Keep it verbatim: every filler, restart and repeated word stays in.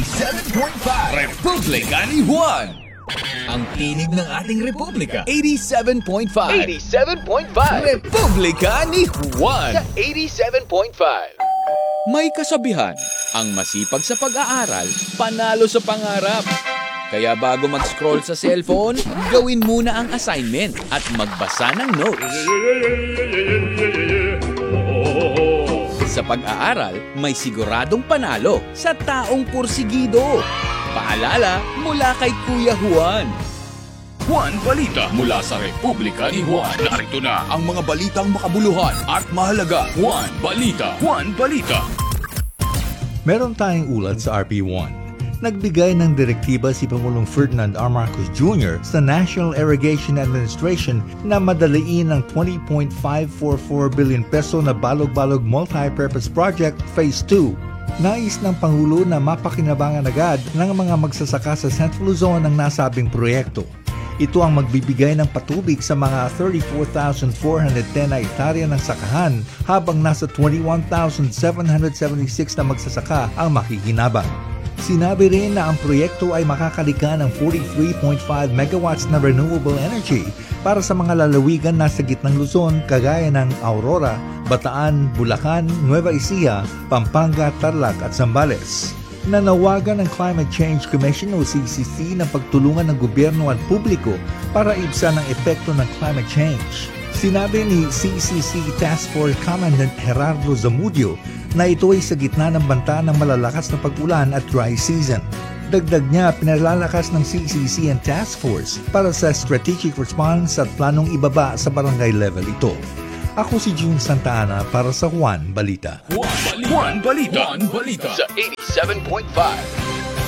eighty-seven point five Republika ni Juan. Ang tinig ng ating Republika. eighty-seven point five eighty-seven point five Republika ni Juan. sa eighty-seven point five. May kasabihan, ang masipag sa pag-aaral, panalo sa pangarap. Kaya bago mag-scroll sa cellphone, gawin muna ang assignment at magbasa ng notes. Sa pag-aaral, may siguradong panalo sa taong pursigido. Paalala mula kay Kuya Juan. Juan Balita mula sa Republika ni Juan. Narito na ang mga balitang makabuluhan at mahalaga. Juan Balita. Juan Balita. Meron tayong ulat sa R P one. Nagbigay ng direktiba si Pangulong Ferdinand R. Marcos Junior sa National Irrigation Administration na madaliin ang twenty point five four four billion peso na Balog-Balog Multi-Purpose Project Phase two. Nais ng Pangulo na mapakinabangan agad ng mga magsasaka sa Central Luzon ang nasabing proyekto. Ito ang magbibigay ng patubig sa mga thirty-four thousand four hundred ten na hektarya ng sakahan habang nasa twenty-one thousand seven hundred seventy-six na magsasaka ang makikinabang. Sinabi rin na ang proyekto ay makakalika ng forty-three point five megawatts na renewable energy para sa mga lalawigan nasa gitnang Luzon kagaya ng Aurora, Bataan, Bulacan, Nueva Ecija, Pampanga, Tarlac at Zambales. Nanawagan ng Climate Change Commission o C C C na pagtulungan ng gobyerno at publiko para ibsan ang epekto ng climate change. Sinabi ni C C C Task Force Commandant Gerardo Zamudio na ito ay sa gitna ng banta ng malalakas na pag-ulan at dry season. Dagdag niya, pinalalakas ng C C C and Task Force para sa strategic response at planong ibaba sa barangay level ito. Ako si June Santa Ana para sa Juan Balita. Juan Balita. Juan Balita. Juan Balita. Sa eighty-seven point five